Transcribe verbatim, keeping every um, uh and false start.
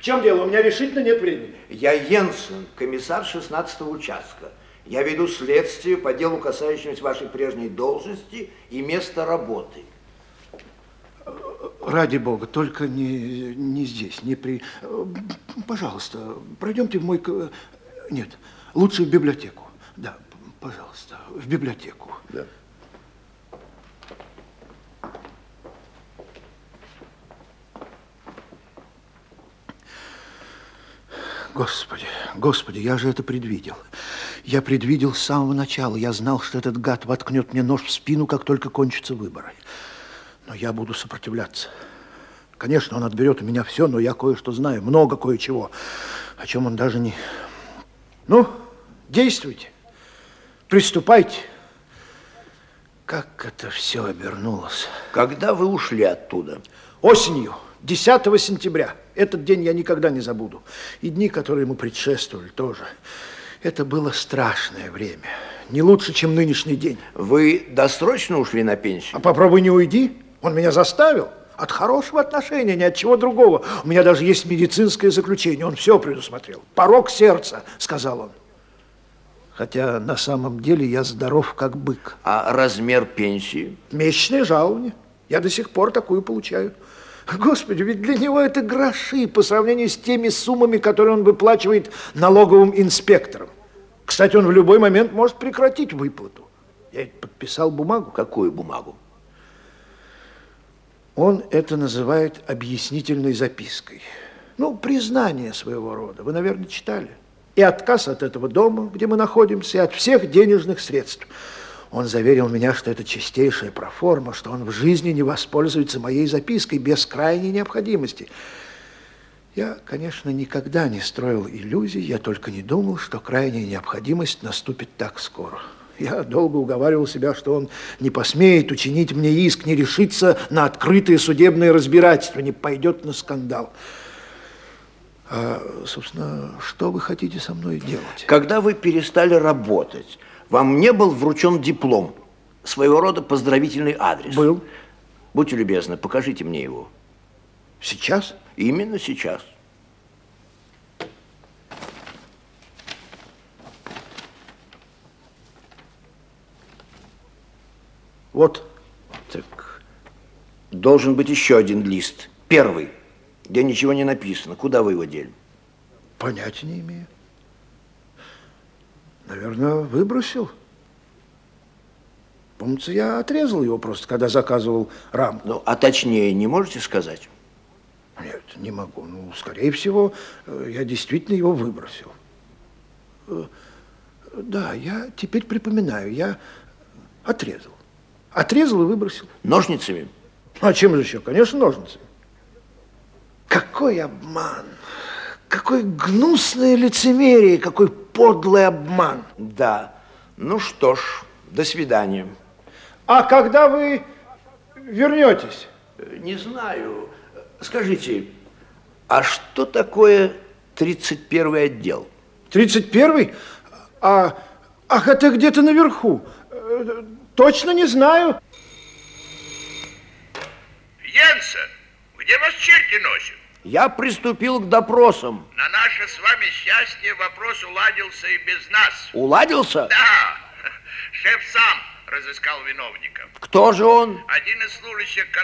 чем дело? У меня решительно нет времени. Я Йенсен, комиссар шестнадцатого участка. Я веду следствие по делу, касающемуся вашей прежней должности и места работы. Ради бога, только не, не здесь, не при... Пожалуйста, пройдемте в мой... Нет, лучше в библиотеку. Да, пожалуйста, в библиотеку. Да. Господи, Господи, я же это предвидел. Я предвидел с самого начала. Я знал, что этот гад воткнет мне нож в спину, как только кончатся выборы. Но я буду сопротивляться. Конечно, он отберет у меня все, но я кое-что знаю, много кое-чего, о чем он даже не... Ну, действуйте, приступайте. Как это все обернулось. Когда вы ушли оттуда? Осенью, десятого сентября. Этот день я никогда не забуду. И дни, которые ему предшествовали, тоже. Это было страшное время. Не лучше, чем нынешний день. Вы досрочно ушли на пенсию? А попробуй не уйди. Он меня заставил. От хорошего отношения, ни от чего другого. У меня даже есть медицинское заключение. Он все предусмотрел. Порок сердца, сказал он. Хотя на самом деле я здоров, как бык. А размер пенсии? Месячное жалование. Я до сих пор такую получаю. Господи, ведь для него это гроши по сравнению с теми суммами, которые он выплачивает налоговым инспекторам. Кстати, он в любой момент может прекратить выплату. Я подписал бумагу. Какую бумагу? Он это называет объяснительной запиской. Ну, признание своего рода. Вы, наверное, читали. И отказ от этого дома, где мы находимся, и от всех денежных средств. Он заверил меня, что это чистейшая проформа, что он в жизни не воспользуется моей запиской без крайней необходимости. Я, конечно, никогда не строил иллюзий, я только не думал, что крайняя необходимость наступит так скоро. Я долго уговаривал себя, что он не посмеет учинить мне иск, не решится на открытое судебное разбирательство, не пойдет на скандал. А, собственно, что вы хотите со мной делать? Когда вы перестали работать, вам не был вручен диплом, своего рода поздравительный адрес? Был. Будьте любезны, покажите мне его. Сейчас? Именно сейчас. Вот. Так, должен быть еще один лист. Первый, где ничего не написано. Куда вы его дели? Понятия не имею. Наверное, выбросил. Помнится, я отрезал его просто, когда заказывал рамку. Ну, а точнее, не можете сказать? Нет, не могу. Ну, скорее всего, я действительно его выбросил. Да, я теперь припоминаю, я отрезал. Отрезал и выбросил. Ножницами? А чем же еще? Конечно, ножницами. Какой обман! Какое гнусное лицемерие, какой подлый обман. Да. Ну что ж, до свидания. А когда вы вернетесь? Не знаю. Скажите, а что такое тридцать первый отдел? тридцать первый? А, ах, это где-то наверху. Точно не знаю. Йенсен, где вас черти носят? Я приступил к допросам. На наше с вами счастье вопрос уладился и без нас. Уладился? Да. Шеф сам разыскал виновника. Кто же он? Один из служащих